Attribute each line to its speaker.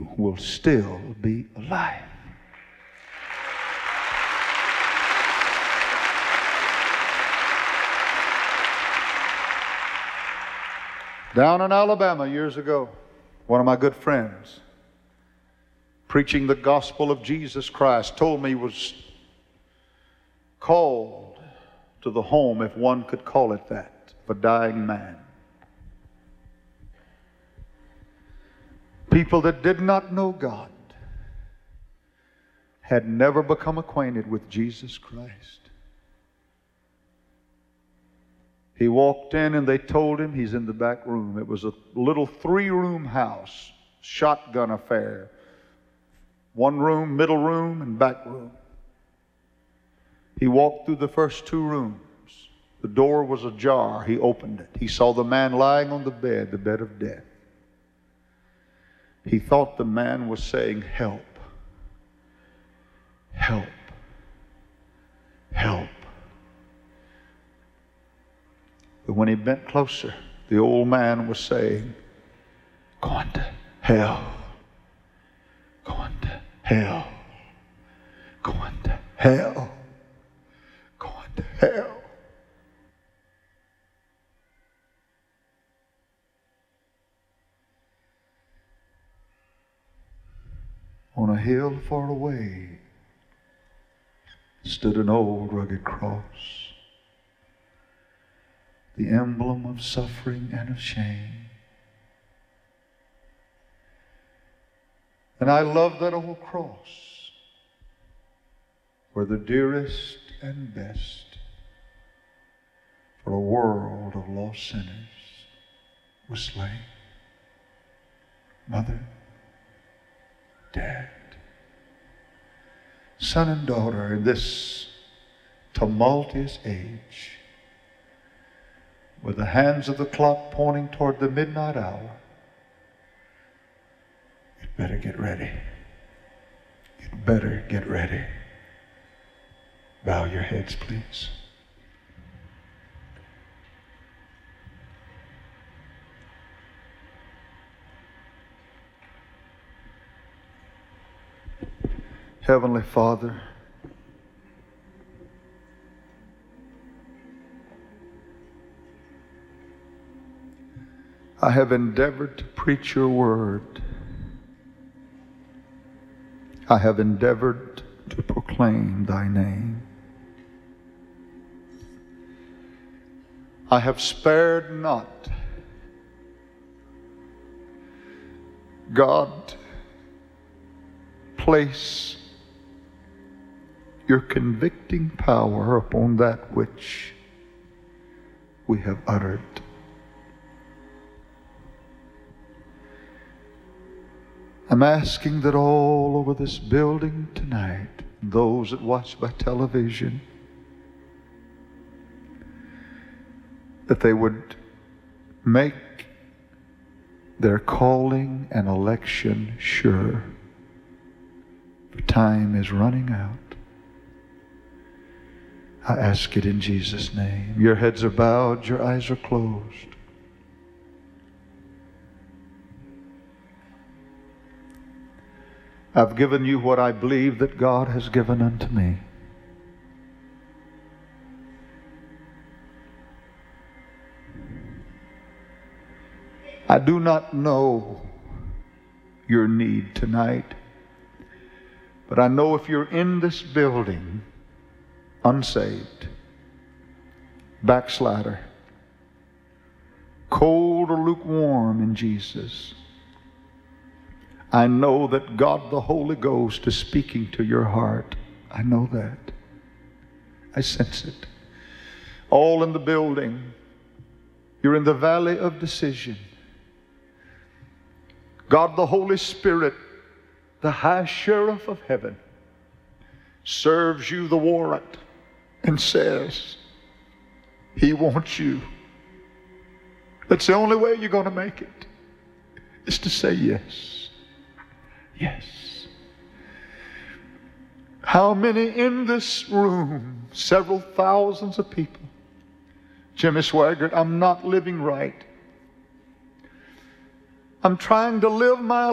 Speaker 1: you will still be alive. Down in Alabama years ago, one of my good friends, preaching the gospel of Jesus Christ, told me he was called to the home, if one could call it that, of a dying man. People that did not know God, had never become acquainted with Jesus Christ. He walked in and they told him he's in the back room. It was a little 3-room house, shotgun affair. 1 room, middle room, and back room. He walked through the first 2 rooms. The door was ajar. He opened it. He saw the man lying on the bed of death. He thought the man was saying, "Help, help, help." But when he bent closer, the old man was saying, "Going to hell, going to hell, going to hell, going to hell." On a hill far away stood an old rugged cross, the emblem of suffering and of shame. And I love that old cross where the dearest and best for a world of lost sinners was slain. Mother, Dad, son and daughter, in this tumultuous age, with the hands of the clock pointing toward the midnight hour, you'd better get ready. You'd better get ready. Bow your heads, please. Heavenly Father, I have endeavored to preach your word. I have endeavored to proclaim thy name. I have spared not. God, place your convicting power upon that which we have uttered. I'm asking that all over this building tonight, those that watch by television, that they would make their calling and election sure. For time is running out. I ask it in Jesus' name. Your heads are bowed, your eyes are closed. I've given you what I believe that God has given unto me. I do not know your need tonight, but I know if you're in this building unsaved, backslider, cold or lukewarm in Jesus, I know that God the Holy Ghost is speaking to your heart. I know that. I sense it. All in the building. You're in the valley of decision. God the Holy Spirit, the high sheriff of heaven, serves you the warrant and says he wants you. That's the only way you're going to make it, is to say yes. Yes. How many in this room, several thousands of people, Jimmy Swaggart, I'm not living right. I'm trying to live my